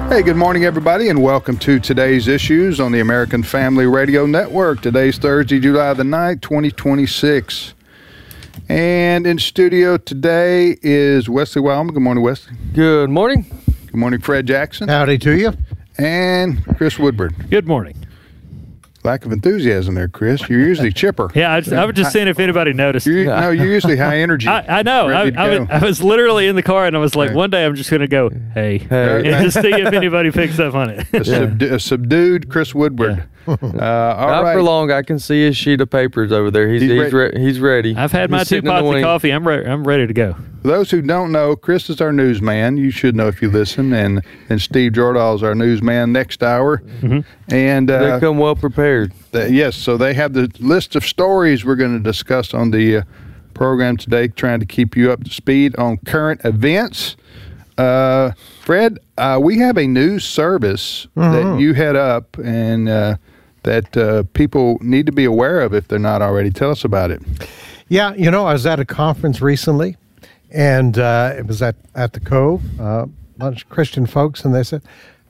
Hey, good morning, everybody, and welcome to today's issues on the American Family Radio Network. Today's Thursday, July the 9th, 2026. And in studio today is Wesley Wildman. Good morning, Wesley. Good morning. Good morning, Fred Jackson. Howdy to you. And Chris Woodward. Good morning. Lack of enthusiasm there, Chris. You're usually chipper. Yeah, I was just seeing if anybody noticed. You're usually high energy. I know. I was literally in the car, and I was like, one day I'm just going to go, hey, and just see if anybody picks up on it. A subdued Chris Woodward. Not for long. I can see his sheet of papers over there. He's ready. I've had my 2 pots of coffee. I'm ready to go. For those who don't know, Chris is our newsman. You should know if you listen. And Steve Jordahl is our newsman next hour. Mm-hmm. And they come well prepared. Yes, so they have the list of stories we're going to discuss on the program today, trying to keep you up to speed on current events. Fred, we have a news service that you head up and that people need to be aware of if they're not already. Tell us about it. Yeah, I was at a conference recently, and it was at the Cove, a bunch of Christian folks, and they said,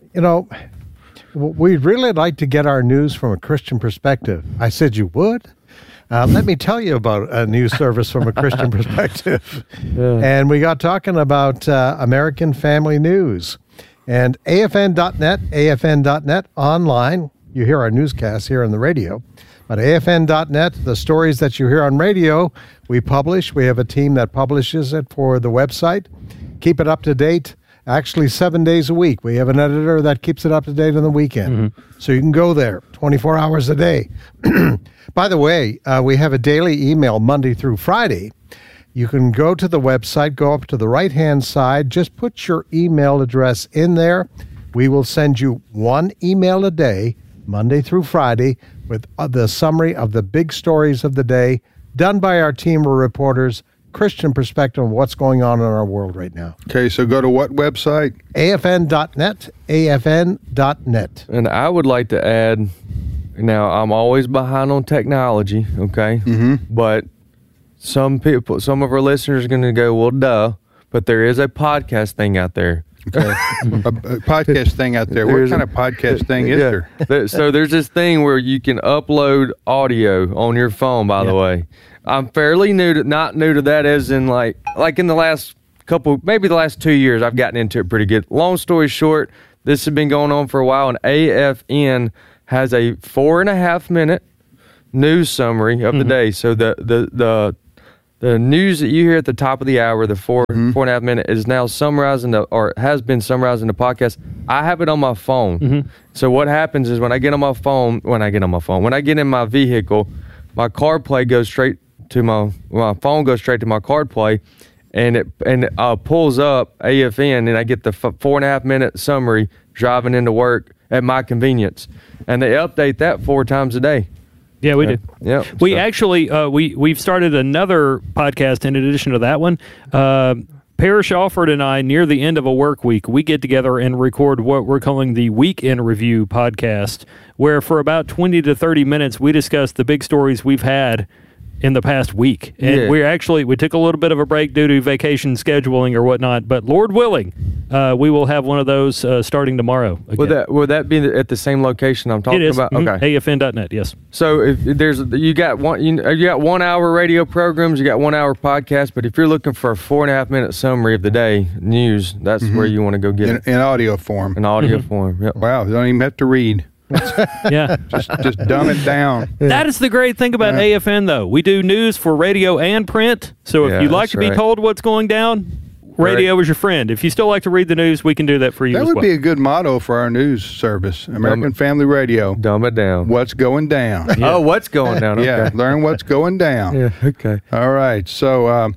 we'd really like to get our news from a Christian perspective. I said, you would? Let me tell you about a news service from a Christian perspective. Yeah. And we got talking about American Family News. And AFN.net online, you hear our newscasts here on the radio, but AFN.net, the stories that you hear on radio, we publish. We have a team that publishes it for the website. Keep it up to date. Actually, 7 days a week. We have an editor that keeps it up to date on the weekend. Mm-hmm. So you can go there 24 hours a day. By the way, we have a daily email Monday through Friday. You can go to the website, go up to the right-hand side, just put your email address in there. We will send you one email a day, Monday through Friday, with the summary of the big stories of the day, done by our team of reporters, Christian perspective of what's going on in our world right now. Okay, so go to what website? AFN.net, AFN.net. And I would like to add, now I'm always behind on technology, okay? Mm-hmm. But some of our listeners are going to go, well, duh, but there is a podcast thing out there. Okay. a podcast thing out there. What kind of podcast thing is there? So there's this thing where you can upload audio on your phone, by the way. I'm fairly not new to that, as in like in the last maybe the last 2 years, I've gotten into it pretty good. Long story short, this has been going on for a while, and AFN has a 4.5 minute news summary of the day. So the news that you hear at the top of the hour, the 4.5 minute, is now summarized or has been summarized in the podcast. I have it on my phone. Mm-hmm. So what happens is when I get in my vehicle, my CarPlay goes straight to my phone goes straight to my CarPlay, and it pulls up AFN, and I get the 4.5 minute summary driving into work at my convenience, and they update that 4 times a day. Yeah, we do. Yeah, we actually we've started another podcast in addition to that one. Parrish Alford and I, near the end of a work week, we get together and record what we're calling the Week in Review podcast, where for about 20 to 30 minutes we discuss the big stories we've had in the past week. And we took a little bit of a break due to vacation scheduling or whatnot, but Lord willing, we will have one of those starting tomorrow again. Will that be at the same location I'm talking about? Okay. AFN.net, yes. So if you got 1 hour radio programs, you got 1 hour podcast, but if you're looking for a 4.5 minute summary of the day news, that's where you want to go get it. In audio form. In audio form, yep. Wow, you don't even have to read. Yeah, just dumb it down. That is the great thing about AFN, though. We do news for radio and print. So if you'd like to be told what's going down, radio is your friend. If you still like to read the news, we can do that for you. That would be a good motto for our news service, American Family Radio. Dumb it down. What's going down? Yeah. Oh, what's going down? Okay. Yeah, learn what's going down. Yeah. Okay. All right. So,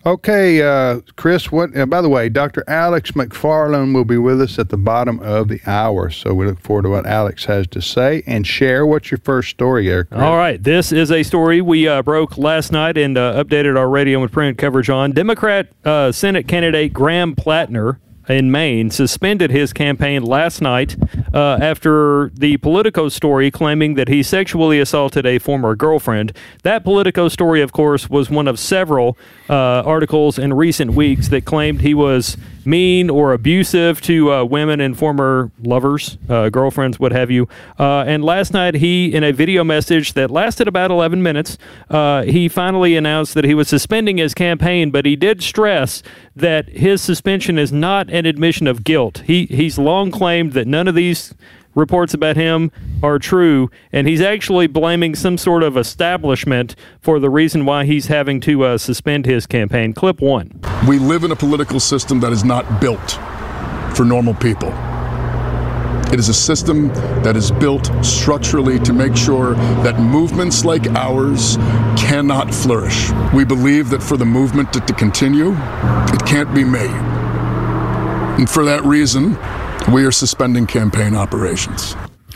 Chris, by the way, Dr. Alex McFarland will be with us at the bottom of the hour. So we look forward to what Alex has to say, and share what's your first story there, Chris. All right. This is a story we broke last night and updated our radio and print coverage on. Democrat Senate candidate Graham Plattner in Maine suspended his campaign last night after the Politico story claiming that he sexually assaulted a former girlfriend. That Politico story, of course, was one of several articles in recent weeks that claimed he was mean or abusive to women and former lovers, girlfriends, what have you. And last night, he, in a video message that lasted about 11 minutes, he finally announced that he was suspending his campaign, but he did stress that his suspension is not an admission of guilt. He's long claimed that none of these reports about him are true, and he's actually blaming some sort of establishment for the reason why he's having to suspend his campaign. Clip 1. We live in a political system that is not built for normal people. It is a system that is built structurally to make sure that movements like ours cannot flourish. We believe that for the movement to continue, it can't be made. And for that reason, we are suspending campaign operations.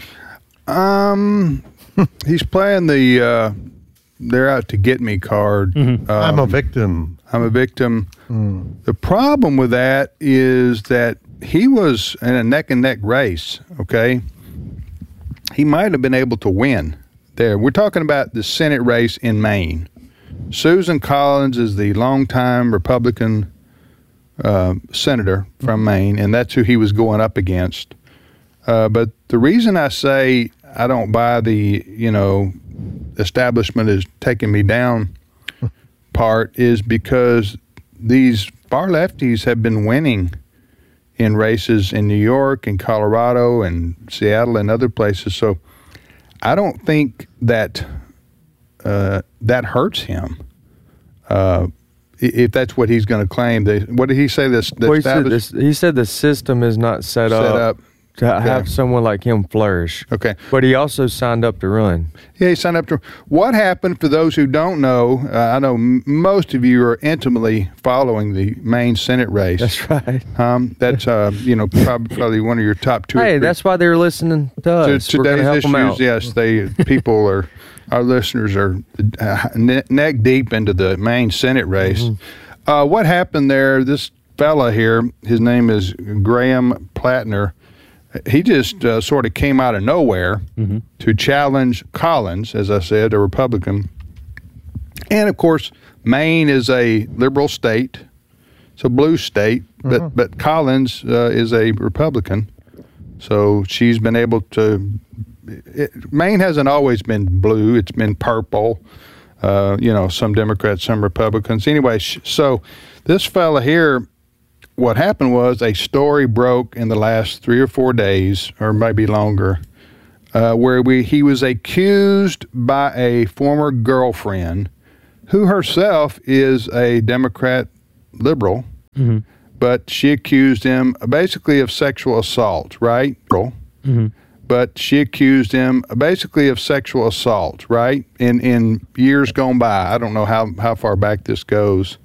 He's playing the they're out to get me card. I'm a victim. I'm a victim. The problem with that is that he was in a neck-and-neck race, okay? He might have been able to win there. We're talking about the Senate race in Maine. Susan Collins is the longtime Republican senator from Maine, and that's who he was going up against. But the reason I say I don't buy the, establishment is taking me down part is because these far lefties have been winning in races in New York and Colorado and Seattle and other places. So I don't think that that hurts him. If that's what he's going to claim. What did he say? He said the system is not set up to have someone like him flourish. Okay. But he also signed up to run. Yeah, he signed up to. What happened, for those who don't know, I know most of you are intimately following the Maine Senate race. That's right. That's, probably one of your top two. Hey, that's why they're listening to us. We're gonna help Today's them out. issues, yes, our listeners are neck deep into the Maine Senate race. What happened there, this fella here, his name is Graham Plattner, he just sort of came out of nowhere to challenge Collins, as I said, a Republican. And, of course, Maine is a liberal state. It's a blue state, but Collins is a Republican. So she's been able to Maine hasn't always been blue. It's been purple. Some Democrats, some Republicans. Anyway, so this fella here, what happened was a story broke in the last 3 or 4 days, or maybe longer, where he was accused by a former girlfriend who herself is a Democrat liberal, but she accused him basically of sexual assault, right? But she accused him basically of sexual assault, right? In years gone by. I don't know how far back this goes.